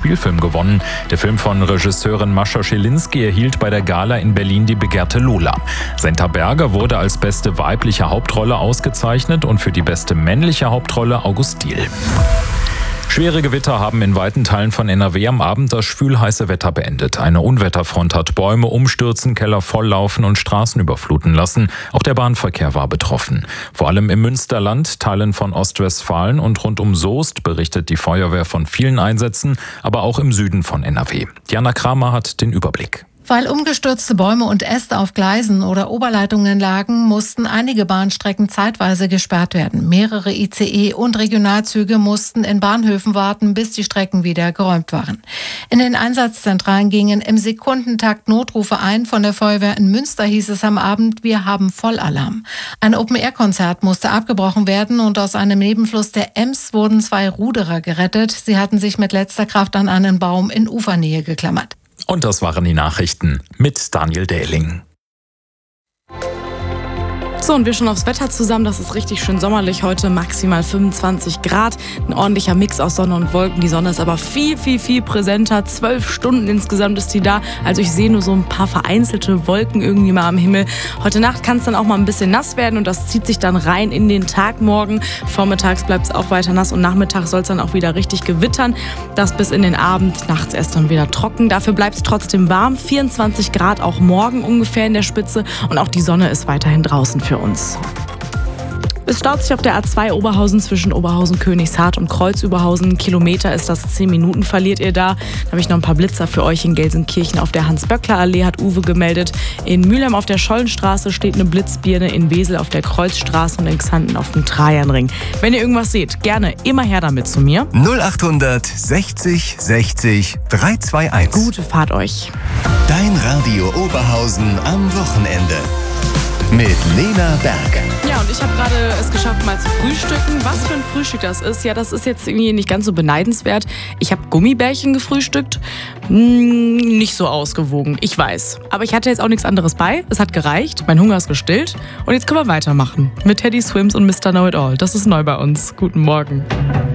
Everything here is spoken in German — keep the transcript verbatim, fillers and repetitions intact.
Spielfilm gewonnen. Der Film von Regisseurin Mascha Schelinski erhielt bei der Gala in Berlin die begehrte Lola. Senta Berger wurde als beste weibliche Hauptrolle ausgezeichnet und für die beste männliche Hauptrolle August Diehl. Schwere Gewitter haben in weiten Teilen von N R W am Abend das schwülheiße Wetter beendet. Eine Unwetterfront hat Bäume umstürzen, Keller volllaufen und Straßen überfluten lassen. Auch der Bahnverkehr war betroffen. Vor allem im Münsterland, Teilen von Ostwestfalen und rund um Soest berichtet die Feuerwehr von vielen Einsätzen, aber auch im Süden von N R W. Diana Kramer hat den Überblick. Weil umgestürzte Bäume und Äste auf Gleisen oder Oberleitungen lagen, mussten einige Bahnstrecken zeitweise gesperrt werden. Mehrere I C E und Regionalzüge mussten in Bahnhöfen warten, bis die Strecken wieder geräumt waren. In den Einsatzzentralen gingen im Sekundentakt Notrufe ein. Von der Feuerwehr in Münster hieß es am Abend, wir haben Vollalarm. Ein Open-Air-Konzert musste abgebrochen werden und aus einem Nebenfluss der Ems wurden zwei Ruderer gerettet. Sie hatten sich mit letzter Kraft an einen Baum in Ufernähe geklammert. Und das waren die Nachrichten mit Daniel Dähling. So, und wir schauen aufs Wetter zusammen. Das ist richtig schön sommerlich heute, maximal fünfundzwanzig Grad. Ein ordentlicher Mix aus Sonne und Wolken. Die Sonne ist aber viel, viel, viel präsenter. Zwölf Stunden insgesamt ist die da. Also ich sehe nur so ein paar vereinzelte Wolken irgendwie mal am Himmel. Heute Nacht kann es dann auch mal ein bisschen nass werden und das zieht sich dann rein in den Tag morgen. Vormittags bleibt es auch weiter nass und nachmittags soll es dann auch wieder richtig gewittern. Das bis in den Abend, nachts erst dann wieder trocken. Dafür bleibt es trotzdem warm. vierundzwanzig Grad auch morgen ungefähr in der Spitze und auch die Sonne ist weiterhin draußen für uns. Es staut sich auf der A zwei Oberhausen zwischen Oberhausen, Königshardt und Kreuz-Oberhausen. Kilometer ist das, zehn Minuten verliert ihr da. Da habe ich noch ein paar Blitzer für euch in Gelsenkirchen. Auf der Hans-Böckler-Allee hat Uwe gemeldet. In Mülheim auf der Schollenstraße steht eine Blitzbirne. In Wesel auf der Kreuzstraße und in Xanten auf dem Trajanring. Wenn ihr irgendwas seht, gerne immer her damit zu mir. null achthundert sechzig sechzig dreihundertzweiundzwanzig. Gute Fahrt euch. Dein Radio Oberhausen am Wochenende. Mit Lena Berg. Ja, und ich habe gerade es geschafft, mal zu frühstücken. Was für ein Frühstück das ist, ja, das ist jetzt irgendwie nicht ganz so beneidenswert. Ich habe Gummibärchen gefrühstückt. Hm, nicht so ausgewogen, ich weiß. Aber ich hatte jetzt auch nichts anderes bei. Es hat gereicht, mein Hunger ist gestillt. Und jetzt können wir weitermachen mit Teddy Swims und Mister Know It All. Das ist neu bei uns. Guten Morgen.